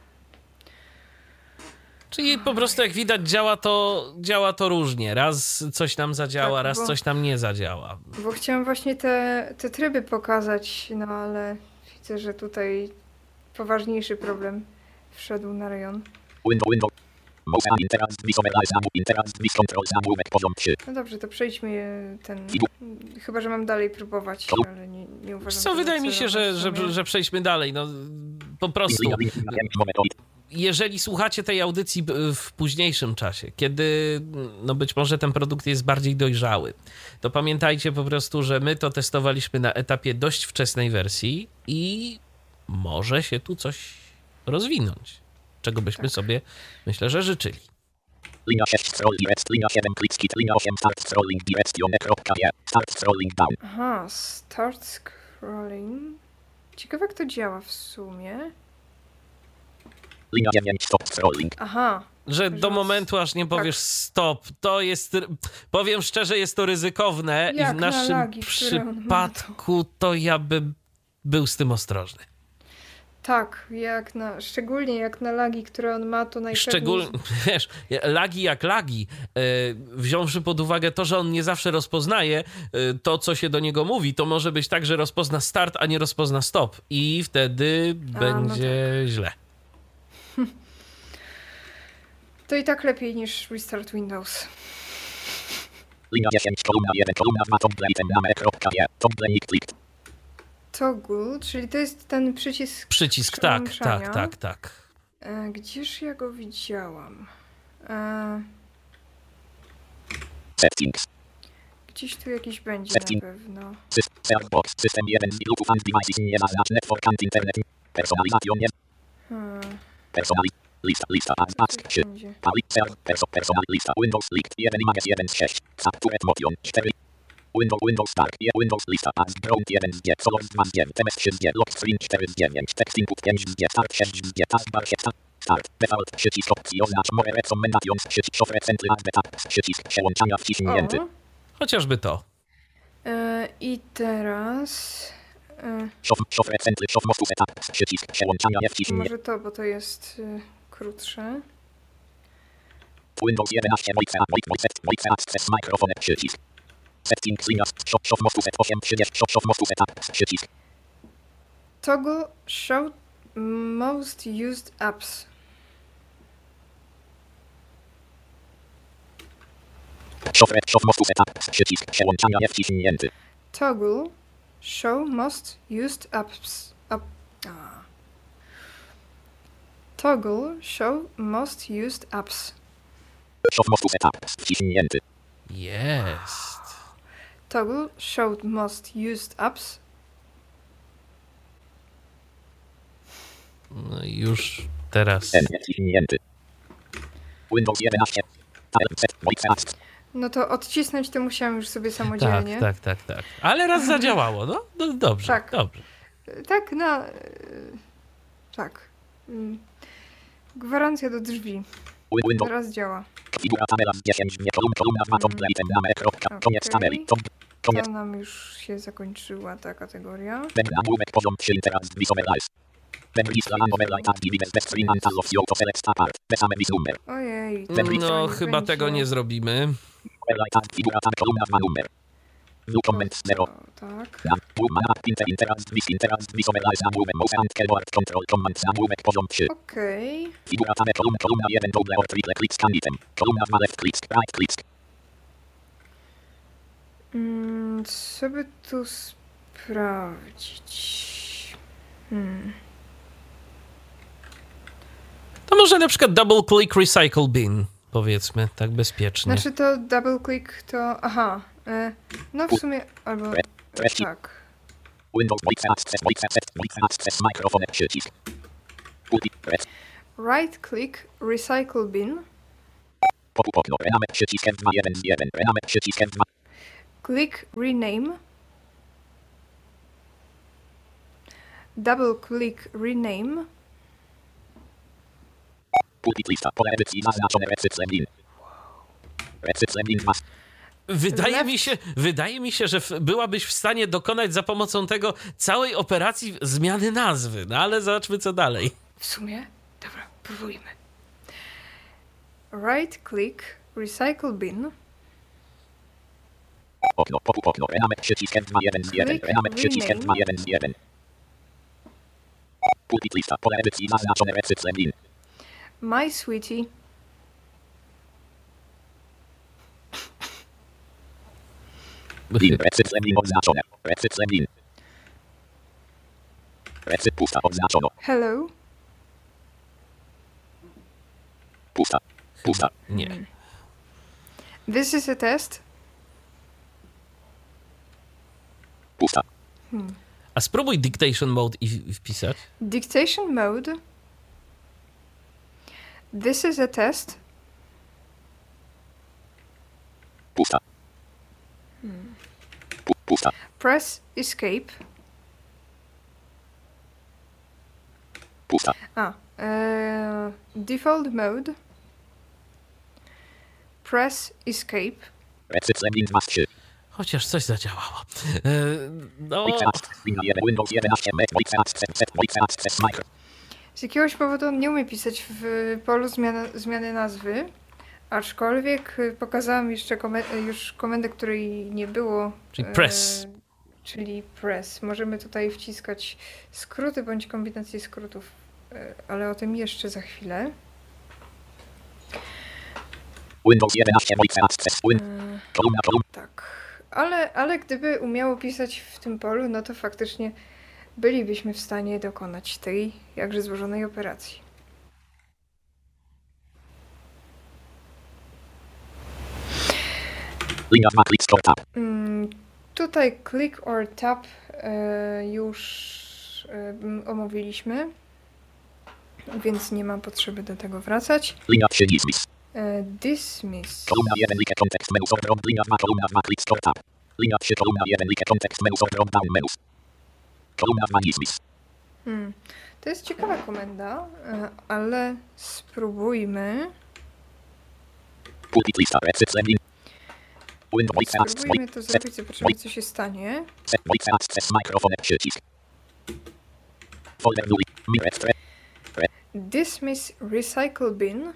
Czyli po prostu jak widać działa to różnie. Raz coś nam zadziała, Tak, raz coś tam nie zadziała. Bo chciałam właśnie te tryby pokazać, no ale widzę, że tutaj poważniejszy problem wszedł na rejon. Windows. Mouse interaz visualize interaz vis control zamówek poziom 3. No dobrze, to przejdźmy ten... Chyba, że mam dalej próbować, ale nie uważam... Co, że wydaje mi się, że przejdźmy dalej. No, po prostu... Jeżeli słuchacie tej audycji w późniejszym czasie, kiedy no być może ten produkt jest bardziej dojrzały, to pamiętajcie po prostu, że my to testowaliśmy na etapie dość wczesnej wersji i może się tu coś rozwinąć, czego byśmy sobie, myślę, że życzyli. Linia 6 scroll direct, linia 7 click skip, linia 8 start scrolling direction.je, start scrolling down. Aha, start scrolling. Ciekawe, jak to działa w sumie. Linia 9 stop scrolling. Aha. Że do momentu, aż nie powiesz stop, to jest, powiem szczerze, jest to ryzykowne i Jak w na naszym lagi, które on ma przypadku to ja bym był z tym ostrożny. Tak, szczególnie jak na lagi, które on ma, to najpewniej... Szczególnie, wiesz, lagi jak lagi, wziąwszy pod uwagę to, że on nie zawsze rozpoznaje to, co się do niego mówi, to może być tak, że rozpozna start, a nie rozpozna stop i wtedy będzie źle. To i tak lepiej niż Restart Windows. Linia 10, kolumna 1, kolumna 2, tomple item name.je, tomple nick clicked. Toggle, czyli to jest ten przycisk tak. przełączania. Gdzież ja go widziałam? Settings. Gdzieś tu jakiś będzie Setting. na pewno. Box, system 1 z Bluetooth and devices niezaznacz network and internet. Personalization nie. Lista ads ask się. Personal lista Windows likt 1 images 1 z 6. Subturet motion 4. Windows Start, Windows lista ads ground 1 z 9, Solos 2 z 9, MS 3 z 9, Lock Screen 4 z 9, Text Input 5 z 9, Start 6 z 9, Taskbar Start, Default, przycisk opcji oznacz More Recommendations, przycisk Software Central Add Tabs, przycisk przełączania wciśnięty. Chociażby to. I teraz... Software Central, Software Tabs, przycisk przełączania nie wciśnięty. Może to, bo to jest krótsze. Windows 11, Voice Access, Microphone, przycisk. Settings, linia, shop mostu set 8, 30, shop mostu setup, przycisk. Toggle show most used apps. Shop mostu setup, przycisk przełączania nie wciśnięty. Toggle show most used apps. Toggle show most used apps. Shop mostu setup, wciśnięty. Jest. Toggle showed most used apps. No i już teraz. Wciśnięty. Windows 11. No to odcisnąć to musiałam już sobie samodzielnie. Tak. Ale raz zadziałało, no? Dobrze, tak. Dobrze. Tak, no... Tak. Gwarancja do drzwi. Teraz działa. Figura tabela z 10, kolumna 2, tomple item name. Koniec tabeli. Koniec. To nam już się zakończyła ta kategoria. Nagłówek poziom 3 interaz visualize. Ojej. No, chyba tego nie zrobimy. Tak. Okej. Co by tu sprawdzić? To może na przykład double click recycle bin, powiedzmy, tak bezpiecznie. Znaczy to double click to... Aha. No w sumie... Albo... Tak. Right click recycle bin. Pop-up okno. Renamek przycisk F2 1 z 1. Renamek przycisk F2. Click rename. Double click rename. Pulpit lista. Pole edycji zaznaczone recyclem bin. Recyclem bin 2. Wydaje mi się, że byłabyś w stanie dokonać za pomocą tego całej operacji zmiany nazwy, no ale zobaczmy co dalej. W sumie? Dobra, próbujmy. Right click recycle bin. Okno, pop-up okno. Renamek przycisk F2 1 z 1. Renamek przycisk F2 1 z 1. Pulpit lista. Pole edycji zaznaczone recyclem bin. My sweetie. Bin. Recyclem bin oznaczone. Recyclem bin. Pusta. Oznaczono. Hello. Pusta. Pusta. Nie. This is a test. Pusta. A spróbuj dictation mode i wpisać. Dictation mode. This is a test. Pusta. Pusta. Press escape. Pusta. Default mode. Press escape. Recyclem bin 2 z 3. Chociaż coś zadziałało. No, Windows 11 z jakiegoś powodu on nie umie pisać w polu zmiany nazwy, aczkolwiek pokazałam jeszcze już komendę, której nie było. czyli press. Czyli press. Możemy tutaj wciskać skróty bądź kombinacje skrótów, ale o tym jeszcze za chwilę. Windows 11 Tak, ale gdyby umiało pisać w tym polu, no to faktycznie bylibyśmy w stanie dokonać tej jakże złożonej operacji. Linia 2 click store tab. Tutaj click or tab już omówiliśmy, więc nie mam potrzeby do tego wracać. Linia 3 dismiss. Dismiss. Kolumna 1 like kontekst menu sort drop. Linia 2 kolumna 2 click store tab. Linia 3 kolumna 1 like kontekst menu sort drop down menus. Kolumna 2 dismiss. To jest ciekawa komenda, ale spróbujmy. Pulpit lista recyclem bin. Spróbujmy to zrobić, zobaczymy co się stanie. Voice access mikrofon przycisk. Folder nuli. Dismiss recycle bin.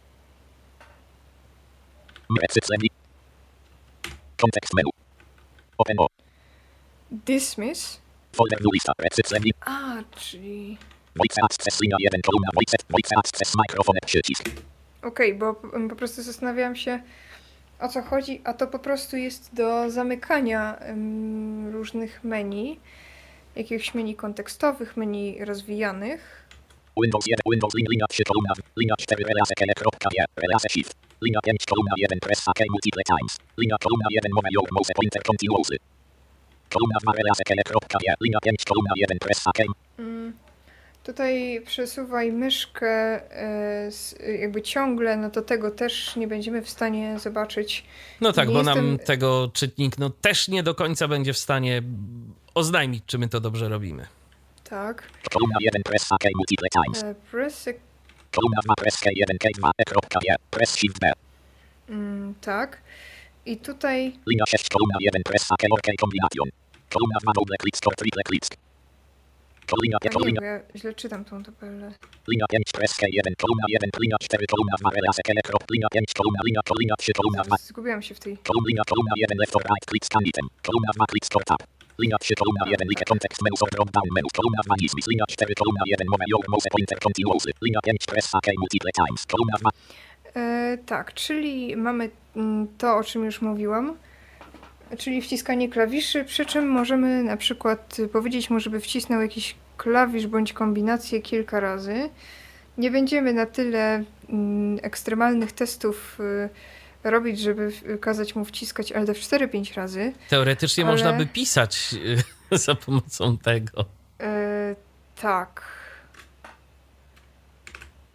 Recyclem bin. Kontekst menu. Open o. Dismiss. Folder lista recyclem bin. Czyli... Voice access linia 1 kolumna voice access mikrofon przycisk. Okej, bo po prostu zastanawiałam się, o co chodzi, a to po prostu jest do zamykania różnych menu, jakichś menu kontekstowych, menu rozwijanych. Windows 1, Windows linia 3 kolumna, linia 4 relase kele.je, relase shift, linia 5 kolumna 1 press AK multiple times, linia kolumna 1 mowa your mouse pointer continuously, kolumna 2 relase kele.je, linia 5 kolumna 1 press AK. Tutaj przesuwaj myszkę jakby ciągle, no to tego też nie będziemy w stanie zobaczyć. No tak, bo nam tego czytnik też nie do końca będzie w stanie oznajmić, czy my to dobrze robimy. Tak. Kolumna 1 press AK multiple times. Kolumna 2 press K1 K2 E.je, press shift B. Tak. I tutaj... Linia 6 kolumna 1 press AK OK combination. Kolumna 2 double click store triple click. Nie, ja źle czytam tą tabelę. Linia 5 press K1 kolumna 1 linia 4 kolumna 2 relase kele. Linia 5 kolumna linia 3 kolumna 2. Zgubiłam się w tej... Kolumna 1 left or right click scan item. Kolumna 2 click store tab. Linia 3 kolumna 1 like context menu sort drop down menu. Kolumna 2 dismiss. Linia 4 kolumna 1 mowa your mouse pointer continuously. Linia 5 press AK multiple times. Kolumna 2. Tak, czyli mamy to, o czym już mówiłam, czyli wciskanie klawiszy, przy czym możemy na przykład powiedzieć mu, żeby wcisnął jakiś klawisz bądź kombinację kilka razy. Nie będziemy na tyle ekstremalnych testów robić, żeby kazać mu wciskać Alt F4 5 razy. Teoretycznie można by pisać za pomocą tego. Tak.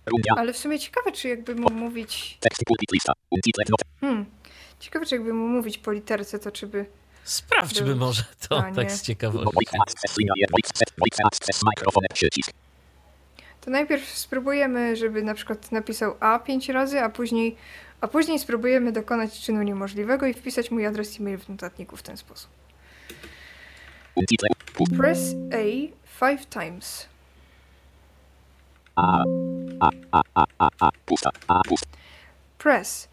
Rundia. Ale w sumie ciekawe, czy jakby mu mówić... Tekst pulpit lista. Untitled note. Ciekawe, czy jakby mu mówić po literce, to czy by... Sprawdźmy Był może to, stanie. tak z ciekawości. Voice access linia 1. Voice access mikrofon przycisk. To najpierw spróbujemy, żeby na przykład napisał A 5 razy, a później spróbujemy dokonać czynu niemożliwego i wpisać mój adres e-mail w notatniku w ten sposób. Untitled. Press A 5 times. Pusta. A pusta. Press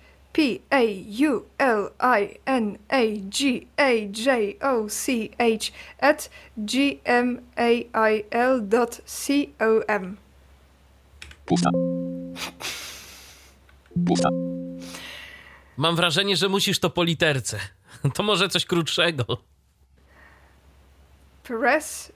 PAULINAGAJOCH at gmail.com. Pusta. Pusta. Mam wrażenie, że musisz to po literce. To może coś krótszego. Press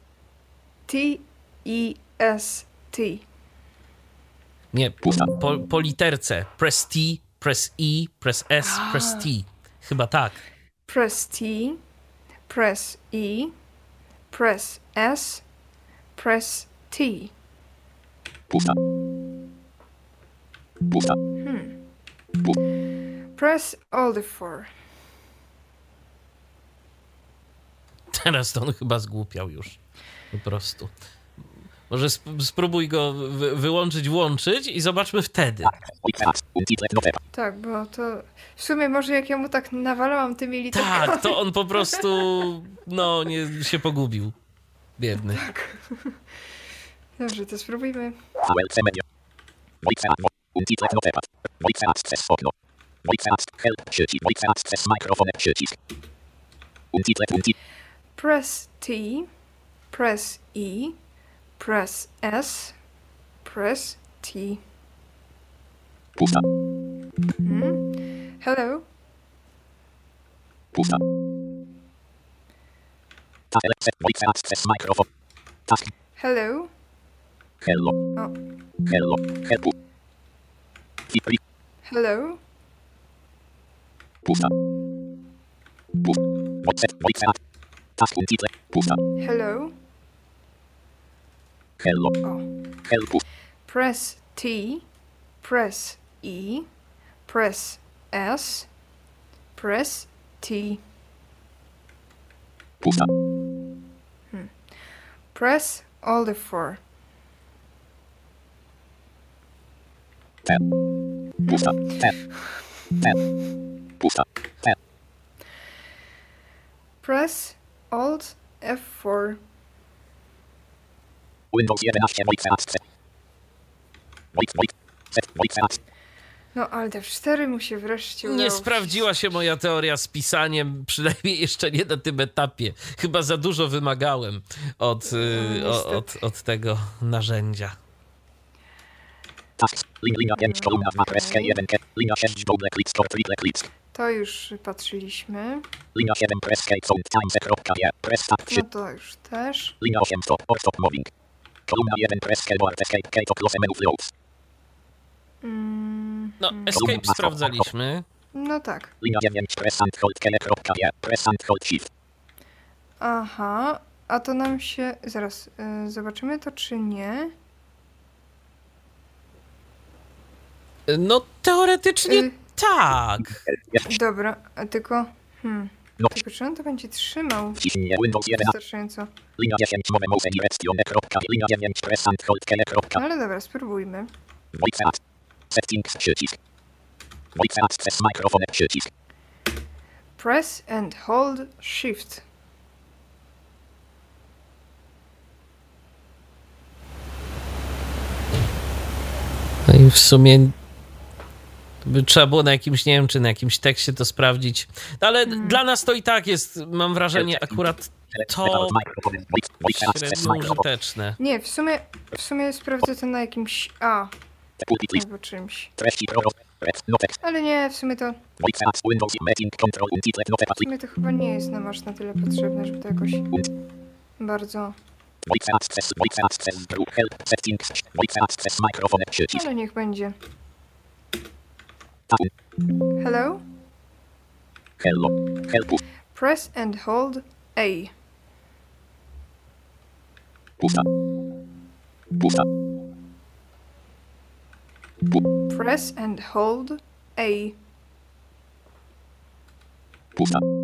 TEST. Nie, po literce. Press T, press E, press S, press T. Chyba tak. Press T, press E, press S, press T. Pusta. Pusta. Press all the four. Teraz to on chyba zgłupiał już. Po prostu. Może spróbuj go wyłączyć, włączyć i zobaczmy wtedy. Untitled note. Tak, bo to w sumie może jak ja mu tak nawalałam tymi literkami. Tak, to on po prostu nie się pogubił. Biedny. Dobrze, to spróbujmy. ALC menu. Voice access. Untitled notepad. Voice access okno. Voice access help przycisk. Voice access mikrofon przycisk. Untitled. Press T, press E, press S, press T. Pusta. Hello? Pusta. ALC voice access mikrofon. Task. Hello? Hello. O, Hello. Help. Fipri. hello? Pusta. Pusta. Voice access. Task untitled. Pusta. Hello? Hello. O. Help. Press T, press E, press S, press T. Pusta. Press all the four. Ten. Pusta. Ten. Ten. Pusta. Ten. Press Alt F4. Windows 11 voice access. Voice access. No, Alt F4 mu się wreszcie udało. Nie sprawdziła się moja teoria z pisaniem, przynajmniej jeszcze nie na tym etapie. Chyba za dużo wymagałem od tego narzędzia. Tasks. Linia 5 kolumna 2 press K1 linia 6 double click store triple click. To już patrzyliśmy. Linia 7 press K sound times.je press tab 3. No to już też. Linia 8 stop or stop moving. Kolumna 1 press K board escape K to close menu flows. No, escape sprawdzaliśmy. No tak. Linia 9 press and hold K.je press and hold shift. Aha, a to nam się... Zaraz, zobaczymy to czy nie. No, teoretycznie tak. Dobra, a tylko... No. Tylko czy on to będzie trzymał Wciśnij Windows 11. wystarczająco? Linia 10 mowy mouse direction linia 9 press and hold K. Ale dobra, spróbujmy. Voice access. Settings przycisk. Voice access mikrofon przycisk. Press and hold shift. No i w sumie by trzeba było na jakimś, nie wiem, czy na jakimś tekście to sprawdzić. No ale dla nas to i tak jest, mam wrażenie, akurat to średnio użyteczne. Nie, w sumie sprawdzę to na jakimś A. Albo czymś. Ale nie, w sumie to chyba nie jest nam aż na tyle potrzebne, żeby to jakoś bardzo... Ale niech będzie. Hello? Hello. Help. Press and hold A. Pusta. Pusta. Press and hold A. Pusta.